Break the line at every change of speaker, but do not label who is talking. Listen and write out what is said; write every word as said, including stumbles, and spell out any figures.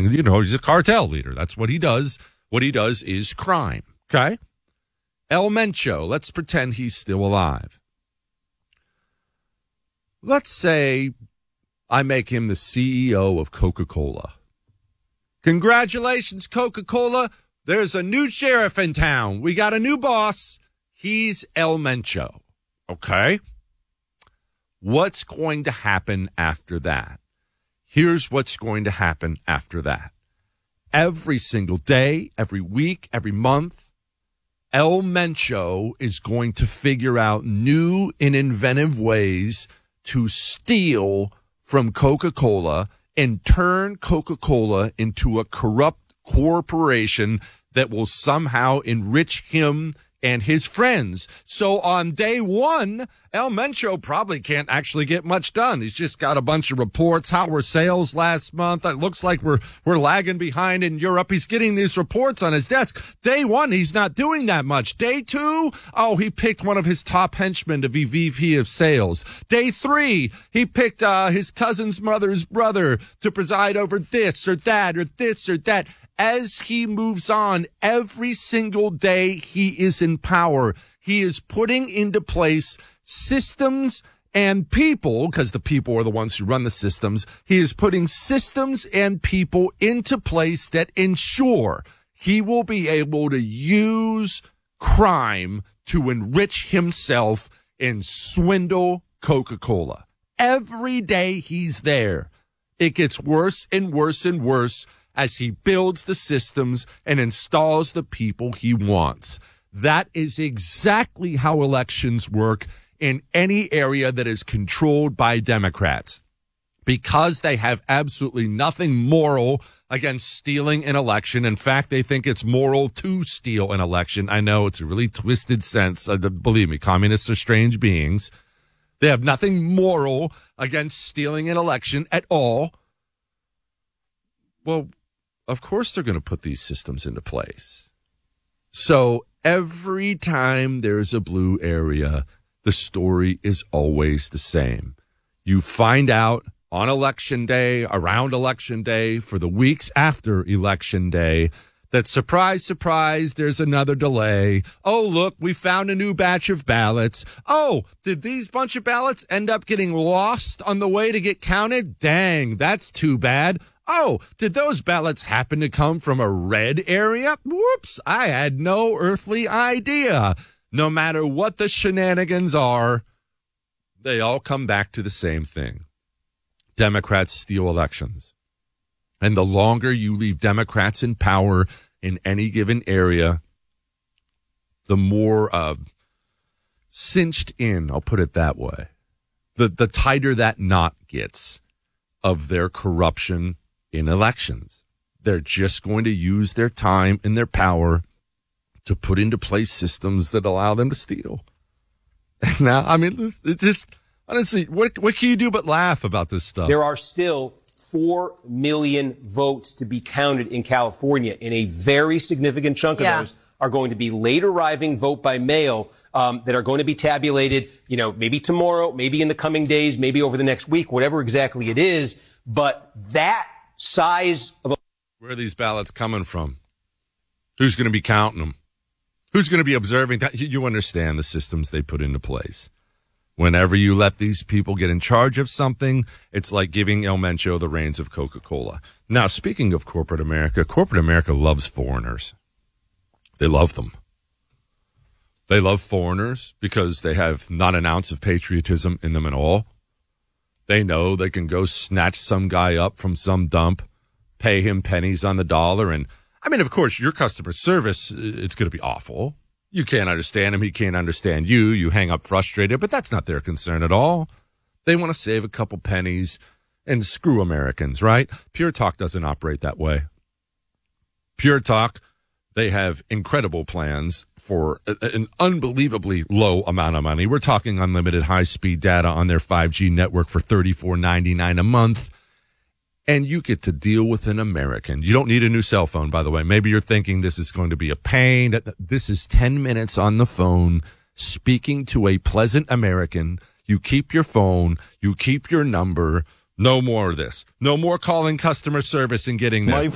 thing. You know, he's a cartel leader. That's what he does. What he does is crime. Okay? El Mencho, let's pretend he's still alive. Let's say I make him the C E O of Coca-Cola. Congratulations, Coca-Cola. There's a new sheriff in town. We got a new boss. He's El Mencho. Okay? What's going to happen after that? Here's what's going to happen after that. Every single day, every week, every month, El Mencho is going to figure out new and inventive ways to steal from Coca-Cola and turn Coca-Cola into a corrupt corporation that will somehow enrich him and his friends. So on day one, El Mencho probably can't actually get much done. He's just got a bunch of reports. How were sales last month? It looks like we're we're lagging behind in Europe. He's getting these reports on his desk. Day one, he's not doing that much. Day two, oh, he picked one of his top henchmen to be V P of sales. Day three, he picked uh, his cousin's mother's brother to preside over this or that or this or that. As he moves on, every single day he is in power, he is putting into place systems and people, because the people are the ones who run the systems. He is putting systems and people into place that ensure he will be able to use crime to enrich himself and swindle Coca-Cola. Every day he's there. It gets worse and worse and worse as he builds the systems and installs the people he wants. That is exactly how elections work in any area that is controlled by Democrats, because they have absolutely nothing moral against stealing an election. In fact, they think it's moral to steal an election. I know it's a really twisted sense. Uh, believe me, communists are strange beings. They have nothing moral against stealing an election at all. Well, of course they're going to put these systems into place. So every time there's a blue area, the story is always the same. You find out on election day, around election day, for the weeks after election day, that surprise, surprise, there's another delay. Oh, look, we found a new batch of ballots. Oh, did these bunch of ballots end up getting lost on the way to get counted? Dang, that's too bad. Oh, did those ballots happen to come from a red area? Whoops, I had no earthly idea. No matter what the shenanigans are, they all come back to the same thing. Democrats steal elections. And the longer you leave Democrats in power in any given area, the more uh, cinched in, I'll put it that way, the, the tighter that knot gets of their corruption in elections. They're just going to use their time and their power to put into place systems that allow them to steal. Now, I mean, it's just, honestly, what, what can you do but laugh about this stuff?
There are still four million votes to be counted in California, and a very significant chunk of yeah. those are going to be late arriving vote by mail um, that are going to be tabulated, you know, maybe tomorrow, maybe in the coming days, maybe over the next week, whatever exactly it is. But that size of a...
Where are these ballots coming from? Who's going to be counting them? Who's going to be observing that? You understand the systems they put into place. Whenever you let these people get in charge of something, it's like giving El Mencho the reins of Coca-Cola. Now, speaking of corporate America, corporate America loves foreigners. They love them. They love foreigners because they have not an ounce of patriotism in them at all. They know they can go snatch some guy up from some dump, pay him pennies on the dollar. And, I mean, of course, your customer service, it's going to be awful. You can't understand him. He can't understand you. You hang up frustrated, but that's not their concern at all. They want to save a couple pennies and screw Americans, right? Pure Talk doesn't operate that way. Pure Talk, they have incredible plans for an unbelievably low amount of money. We're talking unlimited high-speed data on their five G network for thirty-four ninety-nine a month. And you get to deal with an American. You don't need a new cell phone, by the way. Maybe you're thinking this is going to be a pain. This is ten minutes on the phone speaking to a pleasant American. You keep your phone. You keep your number. No more of this. No more calling customer service and getting this.